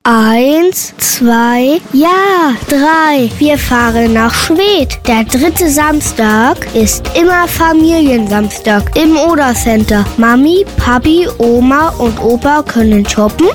1, 2, ja, 3. Wir fahren nach Schwedt. Der 3. Samstag ist immer Familiensamstag im Oder Center. Mami, Papi, Oma und Opa können shoppen